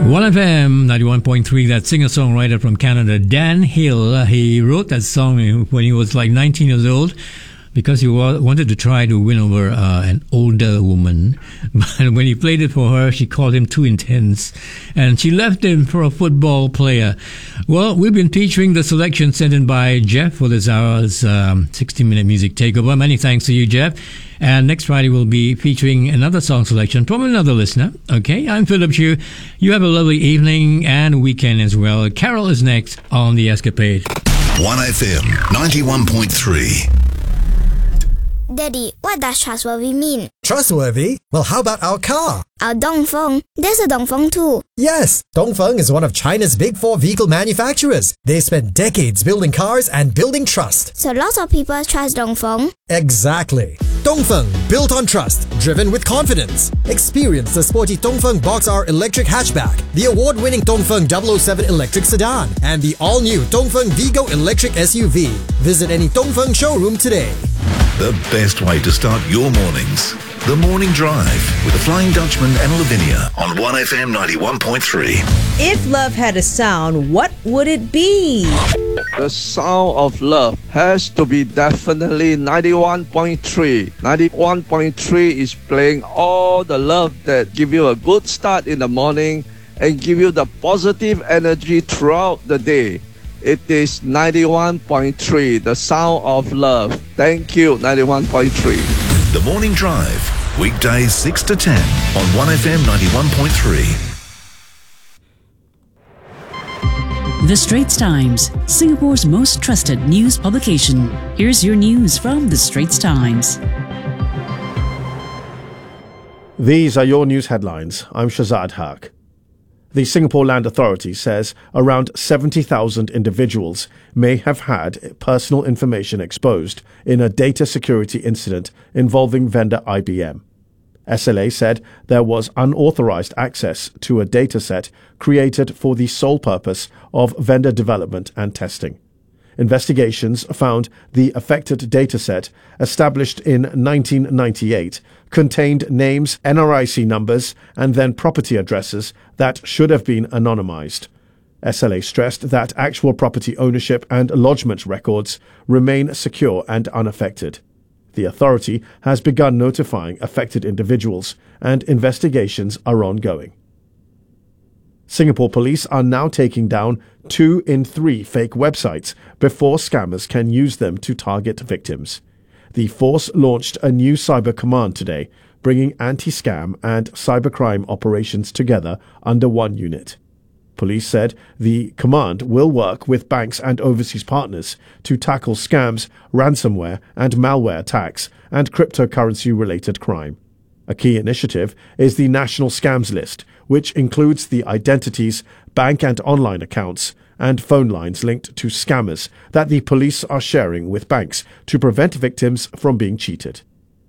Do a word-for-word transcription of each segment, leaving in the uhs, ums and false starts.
one F M ninety-one point three, that singer-songwriter from Canada, Dan Hill, uh, he wrote that song when he was like nineteen years old because he wa- wanted to try to win over uh, an older woman. But when he played it for her, she called him too intense, and she left him for a football player. Well, we've been featuring the selection sent in by Jeff for this hour's um, sixty-minute music takeover. Many thanks to you, Jeff. And next Friday, we'll be featuring another song selection from another listener. Okay, I'm Philip Chu. You have a lovely evening and weekend as well. Carol is next on The Escapade. one F M ninety-one point three. Daddy, what does trustworthy mean? Trustworthy? Well, how about our car? Our Dongfeng. There's a Dongfeng too. Yes, Dongfeng is one of China's big four vehicle manufacturers. They spent decades building cars and building trust. So lots of people trust Dongfeng. Exactly. Dongfeng, built on trust, driven with confidence. Experience the sporty Dongfeng Box R electric hatchback, the award-winning Dongfeng double oh seven electric sedan, and the all-new Dongfeng Vigo electric S U V. Visit any Dongfeng showroom today. The best way to start your mornings. The Morning Drive with the Flying Dutchman and Lavinia on one F M ninety-one point three. If love had a sound, what would it be? The sound of love has to be definitely ninety-one point three. ninety-one point three is playing all the love that give you a good start in the morning and give you the positive energy throughout the day. It is ninety-one point three, the sound of love. Thank you, ninety-one point three. The Morning Drive, weekdays six to ten on one F M ninety-one point three. The Straits Times, Singapore's most trusted news publication. Here's your news from The Straits Times. These are your news headlines. I'm Shazad Haq. The Singapore Land Authority says around seventy thousand individuals may have had personal information exposed in a data security incident involving vendor I B M. S L A said there was unauthorized access to a dataset created for the sole purpose of vendor development and testing. Investigations found the affected dataset, established in nineteen ninety-eight, contained names, N R I C numbers, and then property addresses that should have been anonymized. S L A stressed that actual property ownership and lodgement records remain secure and unaffected. The authority has begun notifying affected individuals, and investigations are ongoing. Singapore police are now taking down two in three fake websites before scammers can use them to target victims. The force launched a new cyber command today, bringing anti-scam and cybercrime operations together under one unit. Police said the command will work with banks and overseas partners to tackle scams, ransomware and malware attacks, and cryptocurrency-related crime. A key initiative is the National Scams List, which includes the identities, bank and online accounts, and phone lines linked to scammers that the police are sharing with banks to prevent victims from being cheated.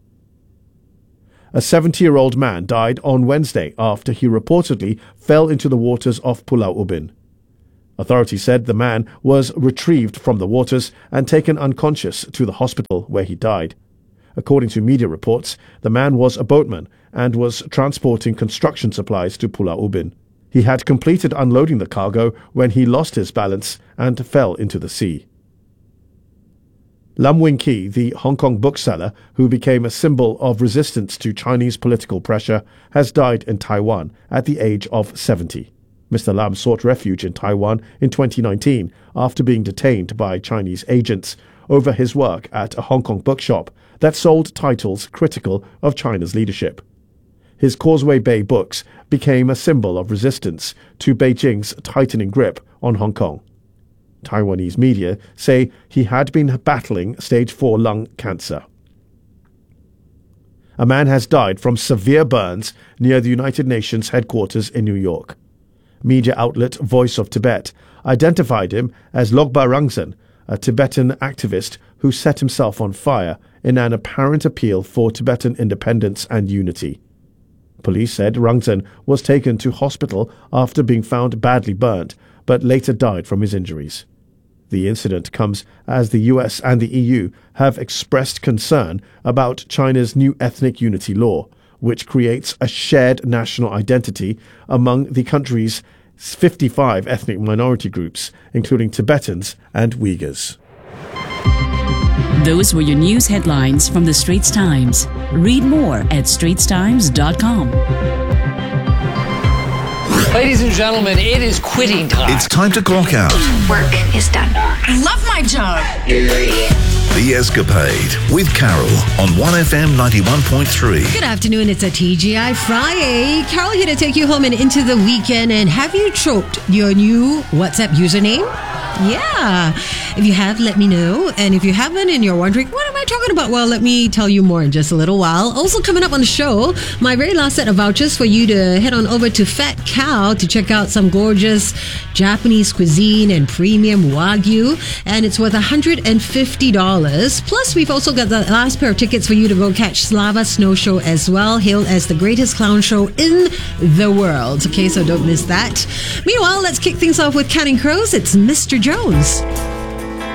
A seventy-year-old man died on Wednesday after he reportedly fell into the waters of Pulau Ubin. Authorities said the man was retrieved from the waters and taken unconscious to the hospital where he died. According to media reports, the man was a boatman and was transporting construction supplies to Pulau Ubin. He had completed unloading the cargo when he lost his balance and fell into the sea. Lam Wing Ki, the Hong Kong bookseller who became a symbol of resistance to Chinese political pressure, has died in Taiwan at the age of seventy. Mister Lam sought refuge in Taiwan in twenty nineteen after being detained by Chinese agents over his work at a Hong Kong bookshop that sold titles critical of China's leadership. His Causeway Bay books became a symbol of resistance to Beijing's tightening grip on Hong Kong. Taiwanese media say he had been battling stage four lung cancer. A man has died from severe burns near the United Nations headquarters in New York. Media outlet Voice of Tibet identified him as Logba Rangsan, a Tibetan activist who set himself on fire in an apparent appeal for Tibetan independence and unity. Police said Rangsan was taken to hospital after being found badly burnt, but later died from his injuries. The incident comes as the U S and the E U have expressed concern about China's new ethnic unity law, which creates a shared national identity among the country's fifty-five ethnic minority groups, including Tibetans and Uyghurs. Those were your news headlines from the Straits Times. Read more at straits times dot com. Ladies and gentlemen, it is quitting time. It's time to clock out. Work is done. I love my job. The Escapade with Carol on one F M ninety-one point three. Good afternoon, it's a T G I Friday. Carol here to take you home and into the weekend. And have you choked your new WhatsApp username? Yeah. If you have, let me know. And if you haven't and you're wondering, what am I talking about? Well, let me tell you more in just a little while. Also coming up on the show, my very last set of vouchers for you to head on over to Fat Cow to check out some gorgeous Japanese cuisine and premium Wagyu. And it's worth one hundred fifty dollars. Plus, we've also got the last pair of tickets for you to go catch Slava Snow Show as well, hailed as the greatest clown show in the world. Okay, so don't miss that. Meanwhile, let's kick things off with Counting Crows. It's Mister Jones.